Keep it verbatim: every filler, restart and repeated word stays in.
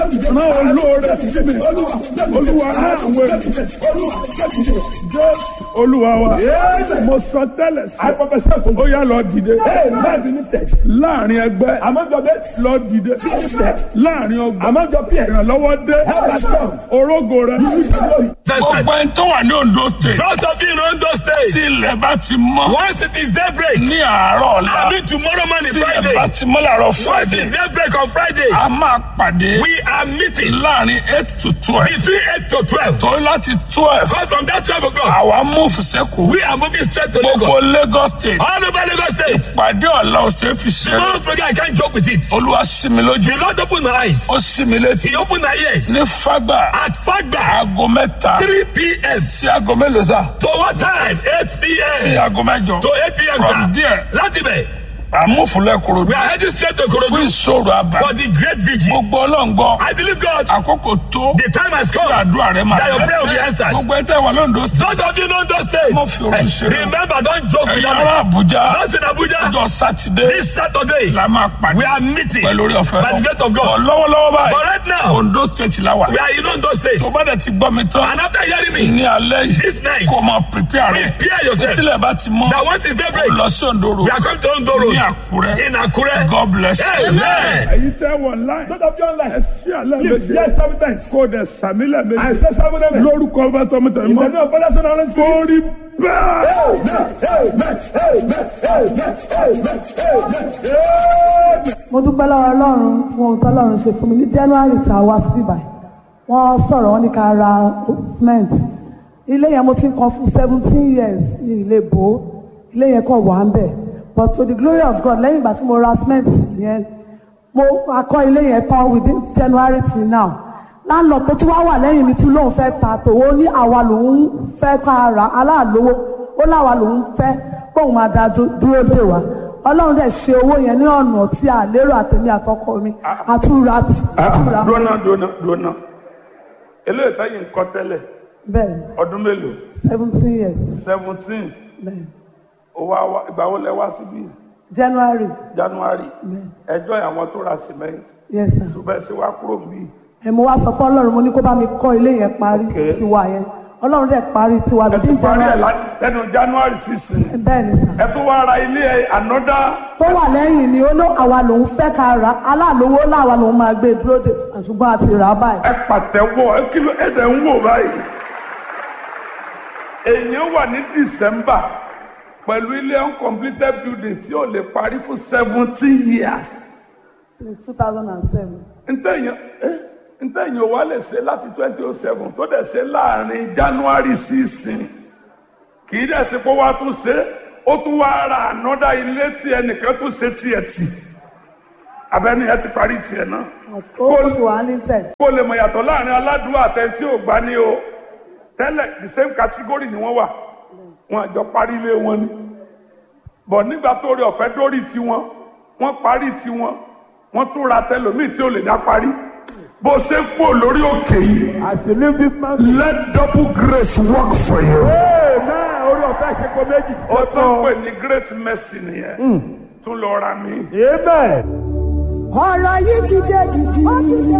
rán olóore sí mi. Olúwa rán àwọn ènìyàn. Olúwa wa. Mo sọ tẹ́lẹ̀ sí. Ó yá lọ dìde. Láàrin ẹgbẹ́. Lọ dìde. Láàrin ọgbà. Ìrànlọ́wọ́ dé. Orógo rẹ. Gbogbo ẹni tó wà ní Ondo State. Those of you in Ondo State. Tí ilẹ̀ bá ti mọ́. Once it is daybreak. Ní àárọ̀ ọ̀la. I mean tomorrow morning Tí Friday. ilẹ̀ bá ti mọ́ láàárọ̀ Once Friday. it is daybreak on Friday. A máa pàdé. We are meeting. Láàrin eight to twelve. Between eight to twelve. Torí láti twelve. Because from that twelve o'clock. Àwa múfù sẹ́kù. We are moving straight to Gbogbo Lagos. Lagos State. All over Lagos State. Pàdé ọ̀la ọ̀sẹ̀ fi ṣe. Tomorrow's program I can't joke with it. Olúwa ṣí mi lójú. The Lord opened my eyes. Ó ṣí mi létí. He opened my ears. Ní Fágbà. At Fagba. Aago mẹ́ta. three p.m. Sí aago mélòó sá? To what time? eight Sí p.m. aago mẹ́jọ. To eight p.m. From sir. there. Láti bẹ̀. Àmúfùlẹ̀ Kòròdú. We are heading straight to Fún Korodu ìṣòro àbá. for the great vigil. Gbogbo ọlọ́ngbọ́. I believe God. Àkókò tó. The time has Tí come. àdúrà rẹ̀ máa That your prayer will be answered. Gbogbo ẹ̀ tẹ́ wà lóńdó sí. Those of you know those states. Mo fi òru ṣe. Remember, don't joke with Ẹ̀yin me. ará Àbújá. Those in Abuja. Ọjọ́ Sátidé. This Saturday. La máa pàdé. We are meeting. Pẹ̀lú orí ọ̀fẹ́. By the grace of God. Lọ́wọ́lọ́wọ́ báyìí. But right now. Ondo State la wà. We are in Ondo State. Tó bá dẹ̀ ti gbọ́ mi tán. And after hearing me. Ní alẹ́ yìí. This night. Kó máa prepare rẹ̀. Prepare yourself. Tílẹ̀ bá ti mọ́. That once is daybreak. Lọ sí Ondo Road. We are coming to Ondo Road. Ní Àkúrẹ́. In Akure. God bless you. Amen. Ẹ̀yin tẹ́ wọ online. Those of you online. Ẹ ṣí àlẹ́ méje. Yes, seven times. Kó dẹ̀ sàmílẹ̀ méje. I say seven times. Lórúkọ bá tọmọ tẹ̀lé mọ́. Ìtẹ̀lé ọ̀pọ̀lọpọ̀ sọ́nà ọ̀rẹ́ sí. Kórì bẹ́ẹ̀. Mo dúpẹ́ lọ́wọ́ Ọlọ́run fún ohun tí Ọlọ́run ṣe fún mi ní January tá a wá sí ibà. Wọ́n sọ̀rọ̀ wọ́n ní ká ra cement. Ilé yẹn mo ti ń kan fún seventeen years ní ilé bò ó. Ilé yẹn kàn wà ń bẹ̀. But to the glory of God, lẹ́yìn ìgbà tí mo ra cement yẹn, mo akọ́ ilé yẹn tán within January till now. Láńlọ tó tún wá wà lẹ́yìn mi tún lóun fẹ́ ta tòwó ní àwa lòun fẹ́ ká ra aláàlówó. Ó láwa lòun fẹ́ kóun máa da dúró dè wá. Ọlọ́run dẹ̀ ṣe owó yẹn ní ọ̀nà tí a lérò àtẹ̀mí àtọkọ mi àtúra àtúra. Dúnà dúnà dúnà. Eléyìí táyì ń kọ́ tẹ́lẹ̀. Bẹ́ẹ̀ni. Ọdún mélòó? Seventeen years. Seventeen. Bẹ́ẹ̀ni. Ó wá wá ìgbà wo lẹ wá síbí? January. January. Bẹ́ẹ̀ni. Ẹjọ́ àwọn tó ra cement. Yes sir. Ṣùgbọ́n ẹ ṣe wá kúrò níbí. Ẹ mo wá sọ fún Ọlọ́run mo ní kó bá mi kọ́ ilé yẹn parí tiwa yẹn. Ọlọ́run dẹ̀ parí tiwa Ẹ bíi tún parí ẹ̀ January. lẹ́nu January sixteen. Bẹ́ẹ̀ni sir. Ẹ tún wá ra ilé ẹ̀ ànọ́dá. Tó wà lẹ́yìn ni ó ló àwa lòun fẹ́ ká ra aláàlówó láwa lòun máa gbé dúró dè ṣùgbọ́n àti rà á báyìí. Ẹ pàtẹ́wọ́ ẹ kí ló ẹ dẹ̀ ń wò báyìí. Èèyàn wà ní December pẹ̀lú ilé uncompleted building tí ò lè parí fún seventeen years. Since two thousand and seven. Ntẹ̀yìn eh ntẹ̀yìn ò wá lè ṣe láti twenty oh seven tó dẹ̀ ṣe láàrin January sixteen. Kì í dẹ̀ ṣe pé wá tún ṣe ó tún wá ra ànọ́dá ilé tí ẹnìkan tún ṣe tiẹ̀ tì. Abẹ́ni ẹ ti parí tiẹ̀ náà. Ó ti wà ní tẹ̀. Kó lè mọ̀ yàtọ̀ láàrin aládùúgbò àtẹ̀ntí ò gbá ní o. Tẹ́lẹ̀ the same category ni wọ́n wà. Wọ́n àjọ parí ilé wọn ni. Bọ̀ nígbà tó rí ọ̀fẹ́ dórí tiwọn, wọ́n parí tiwọn, wọ́n tún ra tẹlòmíì tí ò lè dá parí. Bó ṣe kú lórí òkè yìí. As you live this man. Let double grace work for you. Amen. Orí ọ̀fẹ́ ṣe kó méjì sí Ó ọ̀tọ̀. tún pè ní great mercy nìyẹn. Tún lọ ra mi. Amen. Ọ̀rọ̀ yìí ti dé jìjì.